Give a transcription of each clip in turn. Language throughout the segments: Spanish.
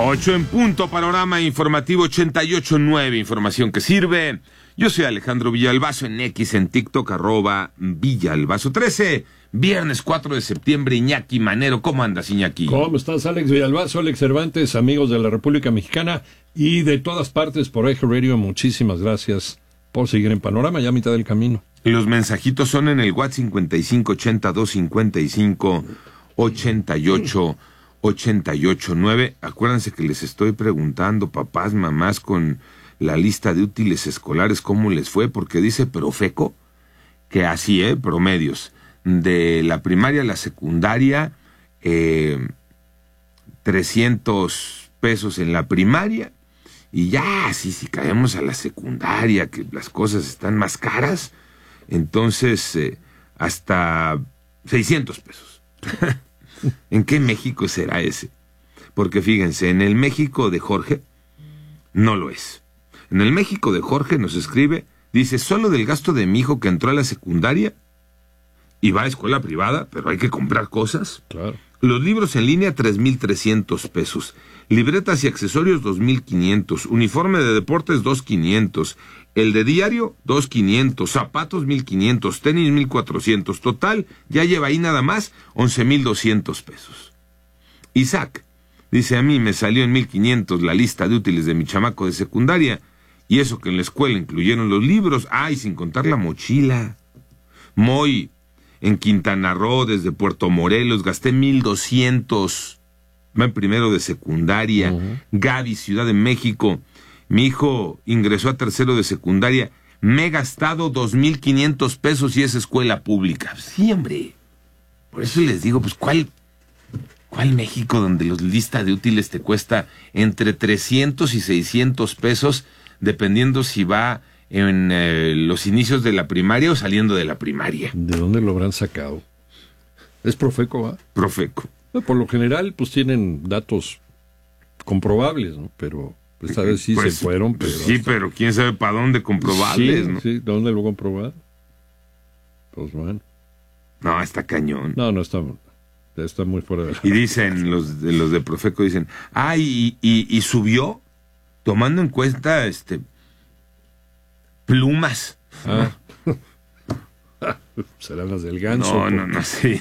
8 en punto, panorama informativo 88.9, información que sirve. Yo soy Alejandro Villalbazo en X, en TikTok, @Villalbazo13. Viernes 4 de septiembre, Iñaki Manero. ¿Cómo andas, Iñaki? ¿Cómo estás, Alex Villalbazo, Alex Cervantes, amigos de la República Mexicana y de todas partes por Eje Radio? Muchísimas gracias por seguir en Panorama, ya a mitad del camino. Los mensajitos son en el WhatsApp 5580-255-88-9. Acuérdense que les estoy preguntando, papás, mamás, con la lista de útiles escolares, cómo les fue, porque dice Profeco que así, promedios. De la primaria a la secundaria, 300 pesos en la primaria, y ya, si caemos a la secundaria, que las cosas están más caras, entonces hasta 600 pesos. ¿En qué México será ese? Porque fíjense, en el México de Jorge, no lo es. En el México de Jorge nos escribe, dice, solo del gasto de mi hijo que entró a la secundaria, y va a escuela privada, pero hay que comprar cosas. Claro. Los libros en línea, 3,300 pesos. Libretas y accesorios, 2,500. Uniforme de deportes, 2,500. El de diario, 2,500. Zapatos, 1,500. Tenis, 1,400. Total, ya lleva ahí nada más 11,200 pesos. Isaac dice, a mí me salió en 1,500 la lista de útiles de mi chamaco de secundaria, y eso que en la escuela incluyeron los libros, y sin contar la mochila. Moy, en Quintana Roo, desde Puerto Morelos, gasté 1,200. Va en primero de secundaria. Uh-huh. Gaby, Ciudad de México, mi hijo ingresó a tercero de secundaria, me he gastado 2,500 pesos y es escuela pública. Sí, hombre. Por eso les digo, pues, ¿cuál México donde los lista de útiles te cuesta entre 300 y 600 pesos, dependiendo si va en los inicios de la primaria o saliendo de la primaria? ¿De dónde lo habrán sacado? ¿Es Profeco, va? Profeco. Por lo general, pues tienen datos comprobables, ¿no? Pero esta vez sí se fueron. Pero sí, pero quién sabe para dónde comprobables, sí, ¿no? Sí, ¿dónde lo comprobar? Pues bueno. No, está cañón. No, está muy fuera de la... Y dicen, los de Profeco dicen, y subió, tomando en cuenta, plumas. Serán las del ganso. No, sí.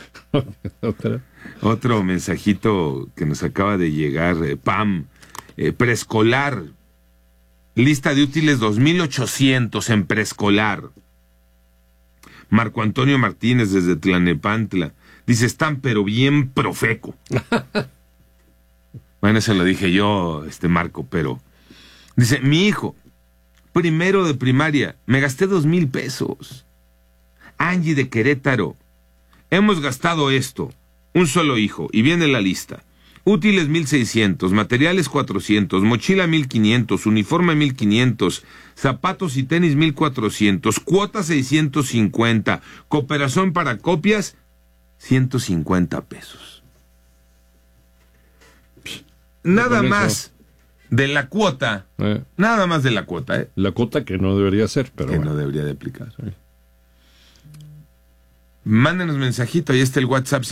Otro mensajito que nos acaba de llegar, Pam, preescolar, lista de útiles 2,800 en preescolar. Marco Antonio Martínez desde Tlanepantla, dice, están pero bien Profeco. Bueno, eso lo dije yo, Marco, pero dice, mi hijo, primero de primaria, me gasté 2,000 pesos. Angie de Querétaro, hemos gastado esto, un solo hijo, y viene la lista. Útiles 1,600, materiales 400, mochila 1,500, uniforme 1,500, zapatos y tenis 1,400, cuota 650, cooperación para copias 150 pesos. Nada más de la cuota, nada más de la cuota, La cuota que no debería ser, pero que no debería de aplicar. Sí. Mándenos mensajito, ahí está el WhatsApp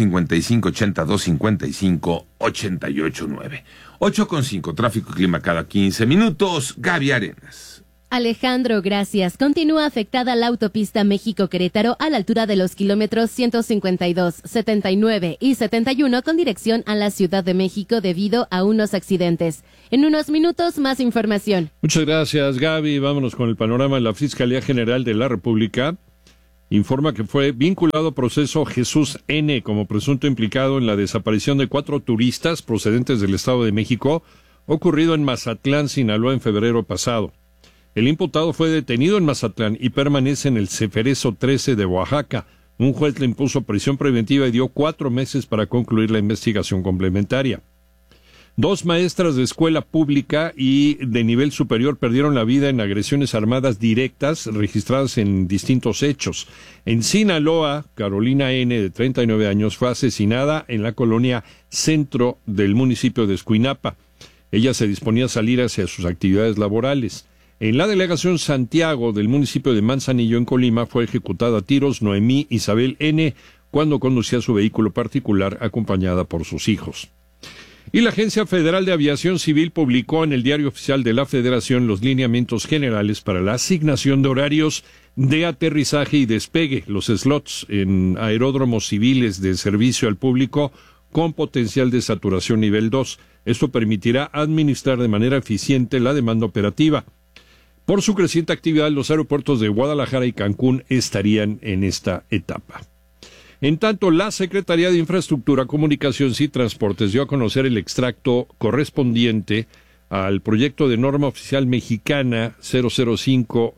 5580-255-889. 8:05, tráfico y clima cada 15 minutos. Gaby Arenas. Alejandro, gracias. Continúa afectada la autopista México-Querétaro a la altura de los kilómetros 152, 79 y 71 con dirección a la Ciudad de México debido a unos accidentes. En unos minutos, más información. Muchas gracias, Gaby. Vámonos con el panorama. La Fiscalía General de la República informa que fue vinculado a proceso Jesús N. como presunto implicado en la desaparición de 4 turistas procedentes del Estado de México, ocurrido en Mazatlán, Sinaloa, en febrero pasado. El imputado fue detenido en Mazatlán y permanece en el Ceferezo 13 de Oaxaca. Un juez le impuso prisión preventiva y dio 4 meses para concluir la investigación complementaria. 2 maestras de escuela pública y de nivel superior perdieron la vida en agresiones armadas directas registradas en distintos hechos. En Sinaloa, Carolina N., de 39 años, fue asesinada en la colonia Centro del municipio de Escuinapa. Ella se disponía a salir hacia sus actividades laborales. En la delegación Santiago del municipio de Manzanillo, en Colima, fue ejecutada a tiros Noemí Isabel N. cuando conducía su vehículo particular acompañada por sus hijos. Y la Agencia Federal de Aviación Civil publicó en el Diario Oficial de la Federación los lineamientos generales para la asignación de horarios de aterrizaje y despegue, los slots en aeródromos civiles de servicio al público con potencial de saturación nivel 2. Esto permitirá administrar de manera eficiente la demanda operativa. Por su creciente actividad, los aeropuertos de Guadalajara y Cancún estarían en esta etapa. En tanto, la Secretaría de Infraestructura, Comunicaciones y Transportes dio a conocer el extracto correspondiente al proyecto de norma oficial mexicana 005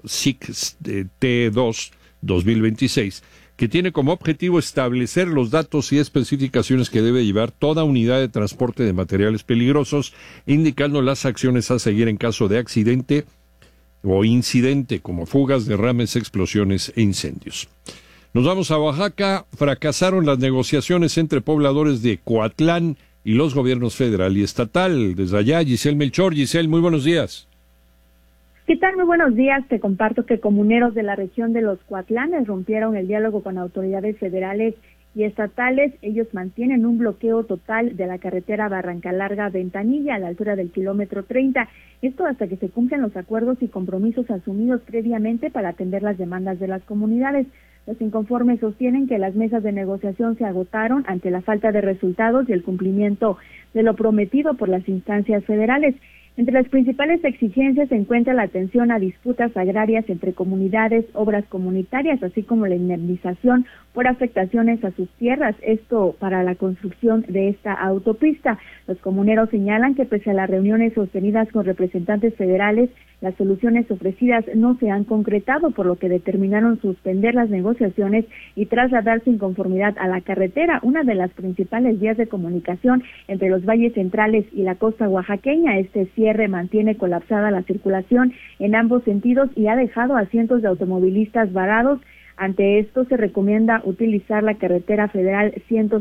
SIC-T2-2026, que tiene como objetivo establecer los datos y especificaciones que debe llevar toda unidad de transporte de materiales peligrosos, indicando las acciones a seguir en caso de accidente o incidente, como fugas, derrames, explosiones e incendios. Nos vamos a Oaxaca. Fracasaron las negociaciones entre pobladores de Coatlán y los gobiernos federal y estatal. Desde allá, Giselle Melchor. Giselle, muy buenos días. ¿Qué tal? Muy buenos días. Te comparto que comuneros de la región de los Coatlanes rompieron el diálogo con autoridades federales y estatales. Ellos mantienen un bloqueo total de la carretera Barranca Larga-Ventanilla a la altura del kilómetro 30. Esto hasta que se cumplan los acuerdos y compromisos asumidos previamente para atender las demandas de las comunidades. Los inconformes sostienen que las mesas de negociación se agotaron ante la falta de resultados y el cumplimiento de lo prometido por las instancias federales. Entre las principales exigencias se encuentra la atención a disputas agrarias entre comunidades, obras comunitarias, así como la indemnización por afectaciones a sus tierras, esto para la construcción de esta autopista. Los comuneros señalan que pese a las reuniones sostenidas con representantes federales, las soluciones ofrecidas no se han concretado, por lo que determinaron suspender las negociaciones y trasladar su inconformidad a la carretera, una de las principales vías de comunicación entre los valles centrales y la costa oaxaqueña. Este cierre mantiene colapsada la circulación en ambos sentidos y ha dejado a cientos de automovilistas varados. Ante esto, se recomienda utilizar la carretera federal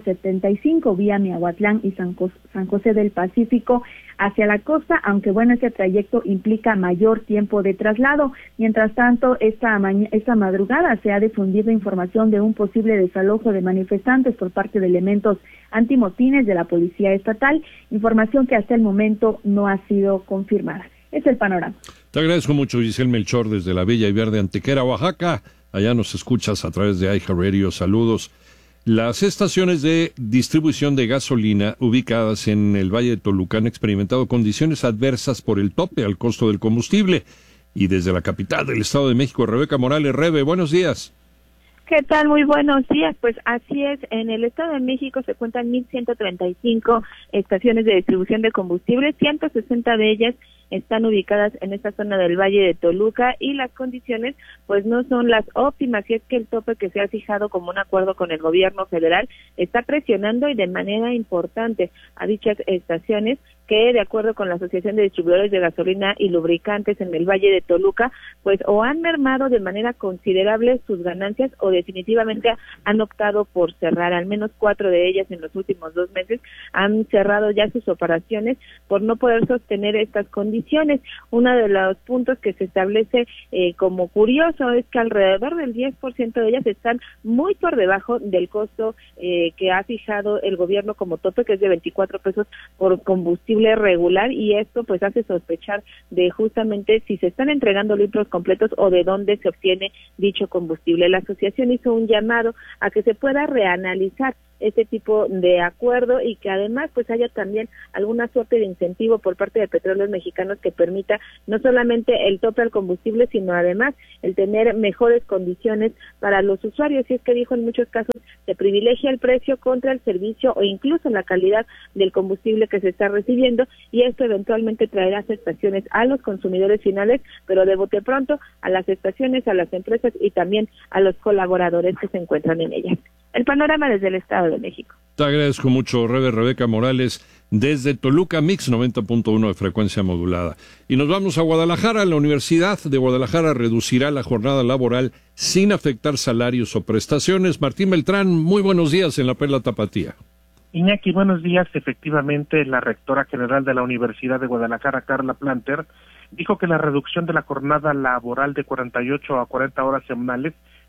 175 vía Miahuatlán y San José del Pacífico hacia la costa, aunque este trayecto implica mayor tiempo de traslado. Mientras tanto, esta madrugada se ha difundido información de un posible desalojo de manifestantes por parte de elementos antimotines de la Policía Estatal, información que hasta el momento no ha sido confirmada. Es el panorama. Te agradezco mucho, Giselle Melchor, desde la bella y verde Antequera, Oaxaca. Allá nos escuchas a través de iHeartRadio. Saludos. Las estaciones de distribución de gasolina ubicadas en el Valle de Toluca han experimentado condiciones adversas por el tope al costo del combustible. Y desde la capital del Estado de México, Rebeca Morales. Rebe, buenos días. ¿Qué tal? Muy buenos días. Pues así es, en el Estado de México se cuentan 1,135 estaciones de distribución de combustible, 160 de ellas están ubicadas en esta zona del Valle de Toluca y las condiciones pues no son las óptimas, y es que el tope que se ha fijado como un acuerdo con el gobierno federal está presionando y de manera importante a dichas estaciones que, de acuerdo con la Asociación de Distribuidores de Gasolina y Lubricantes en el Valle de Toluca, pues o han mermado de manera considerable sus ganancias o definitivamente han optado por cerrar. Al menos 4 de ellas en los últimos 2 meses han cerrado ya sus operaciones por no poder sostener estas condiciones. Uno de los puntos que se establece como curioso es que alrededor del 10% de ellas están muy por debajo del costo que ha fijado el gobierno como tope, que es de 24 pesos por combustible regular, y esto pues hace sospechar de justamente si se están entregando litros completos o de dónde se obtiene dicho combustible. La asociación hizo un llamado a que se pueda reanalizar este tipo de acuerdo y que además pues haya también alguna suerte de incentivo por parte de Petróleos Mexicanos que permita no solamente el tope al combustible, sino además el tener mejores condiciones para los usuarios. Y es que dijo, en muchos casos se privilegia el precio contra el servicio o incluso la calidad del combustible que se está recibiendo, y esto eventualmente traerá afectaciones a los consumidores finales, pero de bote pronto a las estaciones, a las empresas y también a los colaboradores que se encuentran en ellas. El panorama desde el Estado de México. Te agradezco mucho, Rebeca Morales, desde Toluca, Mix 90.1 de frecuencia modulada. Y nos vamos a Guadalajara. La Universidad de Guadalajara reducirá la jornada laboral sin afectar salarios o prestaciones. Martín Beltrán, muy buenos días en la Perla Tapatía. Iñaki, buenos días. Efectivamente, la rectora general de la Universidad de Guadalajara, Carla Planter, dijo que la reducción de la jornada laboral de 48 a 40 horas semanales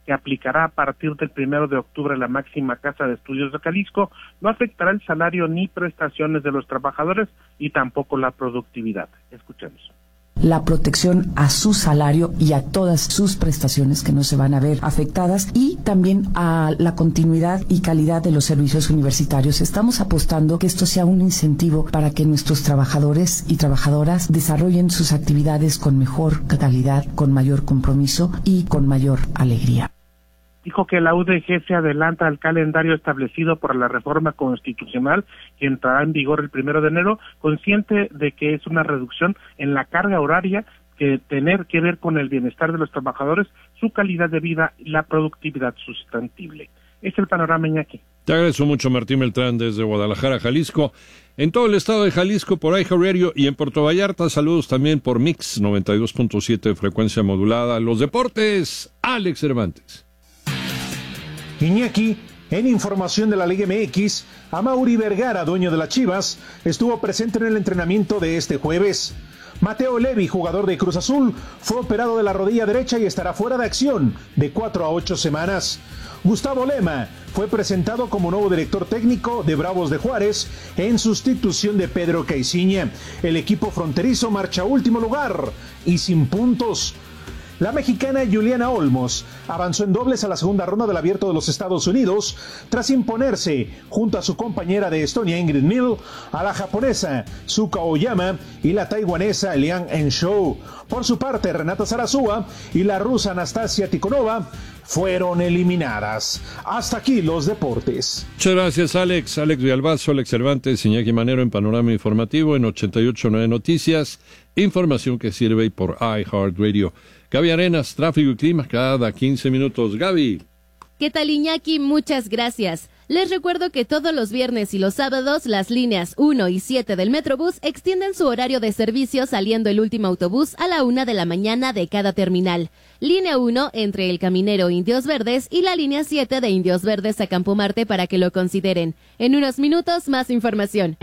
que aplicará a partir del 1 de octubre la máxima casa de estudios de Jalisco, no afectará el salario ni prestaciones de los trabajadores y tampoco la productividad. Escuchemos. La protección a su salario y a todas sus prestaciones que no se van a ver afectadas, y también a la continuidad y calidad de los servicios universitarios. Estamos apostando que esto sea un incentivo para que nuestros trabajadores y trabajadoras desarrollen sus actividades con mejor calidad, con mayor compromiso y con mayor alegría. Dijo que la UDG se adelanta al calendario establecido por la reforma constitucional que entrará en vigor el 1 de enero, consciente de que es una reducción en la carga horaria que tener que ver con el bienestar de los trabajadores, su calidad de vida y la productividad sustentable. Es el panorama, Iñaki. Te agradezco mucho, Martín Beltrán, desde Guadalajara, Jalisco. En todo el estado de Jalisco, por iHeartRadio, y en Puerto Vallarta, saludos también por Mix 92.7 de frecuencia modulada. Los deportes, Alex Cervantes. Iñaki, en información de la Liga MX, Amaury Vergara, dueño de las Chivas, estuvo presente en el entrenamiento de este jueves. Mateo Levi, jugador de Cruz Azul, fue operado de la rodilla derecha y estará fuera de acción de 4 a 8 semanas. Gustavo Lema fue presentado como nuevo director técnico de Bravos de Juárez en sustitución de Pedro Caiciña. El equipo fronterizo marcha a último lugar y sin puntos. La mexicana Juliana Olmos avanzó en dobles a la segunda ronda del Abierto de los Estados Unidos tras imponerse junto a su compañera de Estonia Ingrid Mill, a la japonesa Suka Oyama y la taiwanesa Liang Enshou. Por su parte, Renata Zarazúa y la rusa Anastasia Tikhonova fueron eliminadas. Hasta aquí los deportes. Muchas gracias, Alex. Alex Villalbazo, Alex Cervantes, Iñaki Manero en Panorama Informativo en 88.9 Noticias. Información que sirve por iHeartRadio. Gaby Arenas, tráfico y clima cada 15 minutos. Gaby. ¿Qué tal, Iñaki? Muchas gracias. Les recuerdo que todos los viernes y los sábados las líneas 1 y 7 del Metrobús extienden su horario de servicio saliendo el último autobús a la 1 de la mañana de cada terminal. Línea 1 entre El Caminero e Indios Verdes y la línea 7 de Indios Verdes a Campo Marte para que lo consideren. En unos minutos, más información.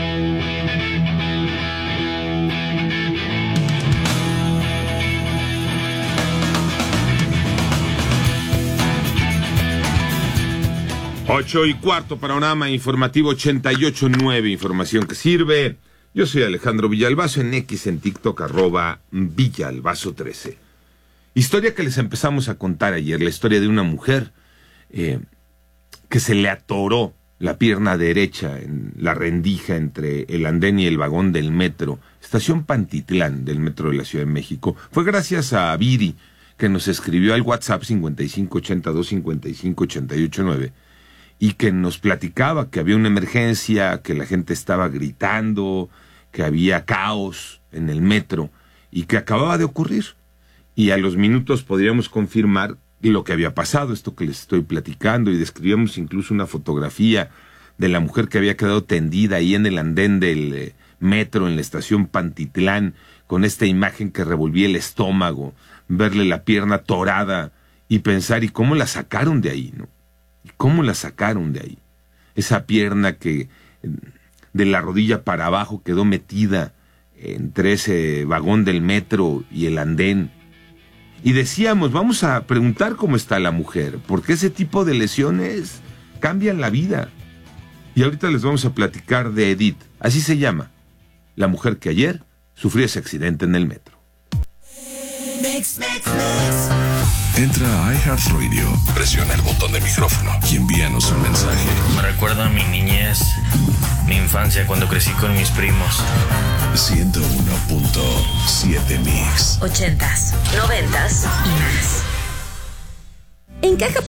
Ocho y cuarto, panorama informativo 88.9, información que sirve. Yo soy Alejandro Villalbazo, en X, en TikTok, @Villalbazo13. Historia que les empezamos a contar ayer, la historia de una mujer que se le atoró la pierna derecha en la rendija entre el andén y el vagón del metro, estación Pantitlán del metro de la Ciudad de México. Fue gracias a Viri, que nos escribió al WhatsApp 5582-558889, y que nos platicaba que había una emergencia, que la gente estaba gritando, que había caos en el metro y que acababa de ocurrir. Y a los minutos podríamos confirmar lo que había pasado, esto que les estoy platicando, y describíamos incluso una fotografía de la mujer que había quedado tendida ahí en el andén del metro en la estación Pantitlán, con esta imagen que revolvía el estómago, verle la pierna torada y pensar, ¿y cómo la sacaron de ahí, no? ¿Cómo la sacaron de ahí? Esa pierna que de la rodilla para abajo quedó metida entre ese vagón del metro y el andén. Y decíamos, vamos a preguntar cómo está la mujer, porque ese tipo de lesiones cambian la vida. Y ahorita les vamos a platicar de Edith, así se llama, la mujer que ayer sufrió ese accidente en el metro. Entra a iHeartRadio, presiona el botón de micrófono y envíanos un mensaje. Me recuerda a mi niñez, mi infancia cuando crecí con mis primos. 101.7 Mix. 80s, 90s y más. En Caja